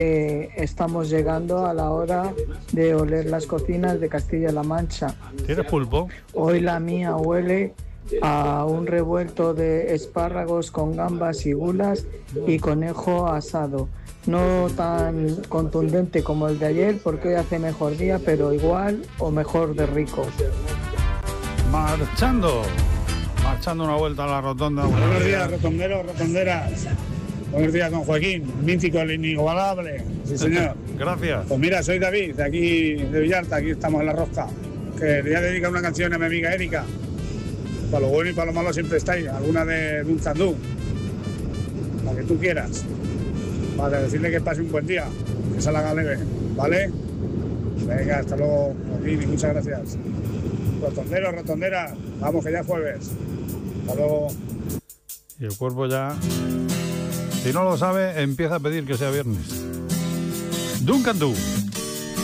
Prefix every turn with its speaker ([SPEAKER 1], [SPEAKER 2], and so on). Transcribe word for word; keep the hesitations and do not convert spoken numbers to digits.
[SPEAKER 1] Eh, estamos llegando a la hora de oler las cocinas de Castilla-La Mancha.
[SPEAKER 2] ¿Tienes pulpo?
[SPEAKER 1] Hoy la mía huele a un revuelto de espárragos con gambas y gulas y conejo asado. No tan contundente como el de ayer porque hoy hace mejor día, pero igual o mejor de rico.
[SPEAKER 2] Marchando, marchando una vuelta a la rotonda.
[SPEAKER 3] Buenos días, rotonderos, rotonderas. Buenos días, don Joaquín, mítico, el inigualable. Sí, señor.
[SPEAKER 2] Gracias.
[SPEAKER 3] Pues mira, soy David, de aquí de Villalta, aquí estamos en La Rosca. Que le voy a dedicar una canción a mi amiga Erika. Para lo bueno y para lo malo siempre estáis. Alguna de Duncan Du. La que tú quieras. Para decirle que pase un buen día. Que se la haga leve, ¿vale? Venga, hasta luego, Joaquín, y muchas gracias. Rotonderos, rotonderas, vamos que ya es jueves. Hasta luego.
[SPEAKER 2] Y el cuerpo ya, si no lo sabe, empieza a pedir que sea viernes. Duncan Du.